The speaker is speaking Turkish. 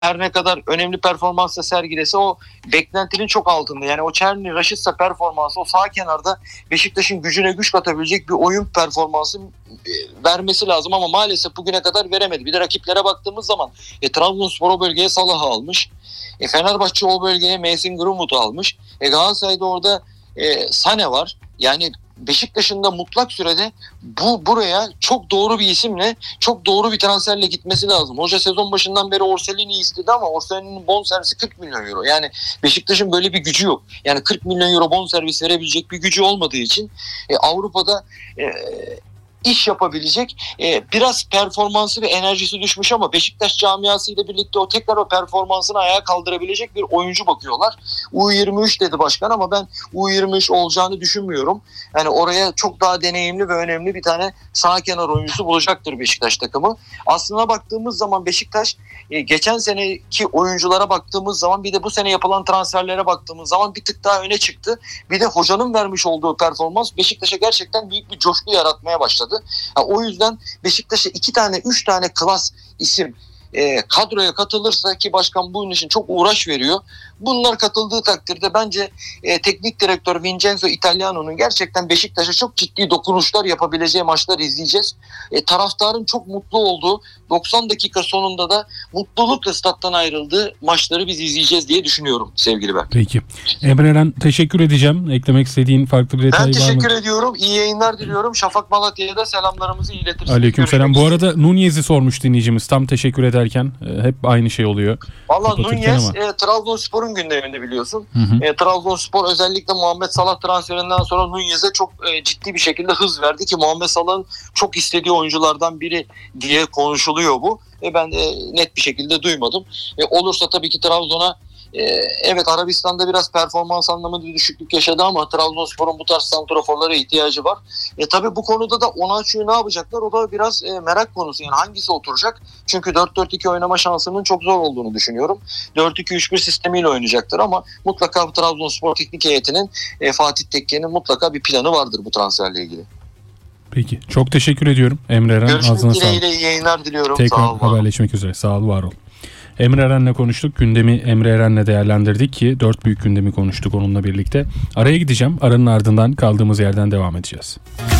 her ne kadar önemli performans da sergilese o beklentinin çok altında. Yani o Çerni, Raşitsa performansı o sağ kenarda Beşiktaş'ın gücüne güç katabilecek bir oyun performansı vermesi lazım ama maalesef bugüne kadar veremedi. Bir de rakiplere baktığımız zaman Trabzonspor o bölgeye Salah'ı almış. Fenerbahçe o bölgeye Mason Greenwood'u almış. Galatasaray'da orada Sane var. Yani Beşiktaş'ın da mutlak sürede buraya çok doğru bir isimle, çok doğru bir transferle gitmesi lazım. Hoca sezon başından beri Orselini'yi istedi ama Orselini'nin bonservisi 40 milyon euro. Yani Beşiktaş'ın böyle bir gücü yok. Yani 40 milyon euro bonservis verebilecek bir gücü olmadığı için Avrupa'da iş yapabilecek biraz performansı ve enerjisi düşmüş ama Beşiktaş camiası ile birlikte tekrar o performansını ayağa kaldırabilecek bir oyuncu bakıyorlar. U23 dedi başkan ama ben U23 olacağını düşünmüyorum. Yani oraya çok daha deneyimli ve önemli bir tane sağ kenar oyuncusu bulacaktır Beşiktaş takımı. Aslına baktığımız zaman Beşiktaş geçen seneki oyunculara baktığımız zaman bir de bu sene yapılan transferlere baktığımız zaman bir tık daha öne çıktı. Bir de hocanın vermiş olduğu performans Beşiktaş'a gerçekten büyük bir coşku yaratmaya başladı. O yüzden Beşiktaş'a 2 tane 3 tane klas isim kadroya katılırsa ki başkan bunun için çok uğraş veriyor. Bunlar katıldığı takdirde bence teknik direktör Vincenzo Italiano'nun gerçekten Beşiktaş'a çok ciddi dokunuşlar yapabileceği maçlar izleyeceğiz. Taraftarın çok mutlu olduğu 90 dakika sonunda da mutlulukla stat'tan ayrıldığı maçları biz izleyeceğiz diye düşünüyorum sevgili Berk. Peki. Emre Eren teşekkür edeceğim. Eklemek istediğin farklı bir detay var mı? Ben teşekkür ediyorum. İyi yayınlar diliyorum. Şafak Malatya'ya da selamlarımızı iletirsin. Aleykümselam. Bu arada Nunez'i sormuş dinleyicimiz. Tam teşekkür ederken hep aynı şey oluyor. Valla Nunez Trabzonspor'un gündeminde biliyorsun. Trabzonspor özellikle Muhammed Salah transferinden sonra Nunez'e çok ciddi bir şekilde hız verdi ki Muhammed Salah'ın çok istediği oyunculardan biri diye konuşuluyor bu. Ben net bir şekilde duymadım. Olursa tabii ki Trabzon'a evet Arabistan'da biraz performans anlamında bir düşüklük yaşadı ama Trabzonspor'un bu tarz santraforlara ihtiyacı var. Tabii bu konuda da Onaçu'yu ne yapacaklar? O da biraz merak konusu. Yani hangisi oturacak? Çünkü 4-4-2 oynama şansının çok zor olduğunu düşünüyorum. 4-2-3-1 sistemiyle oynayacaktır ama mutlaka Trabzonspor teknik heyetinin Fatih Tekke'nin mutlaka bir planı vardır bu transferle ilgili. Peki. Çok teşekkür ediyorum Emre Eren. Görüşmek dileğiyle iyi yayınlar diliyorum. Tekrar haberleşmek üzere. Sağ ol, var ol. Emre Eren'le konuştuk. Gündemi Emre Eren'le değerlendirdik ki 4 büyük gündemi konuştuk onunla birlikte. Araya gideceğim. Aranın ardından kaldığımız yerden devam edeceğiz.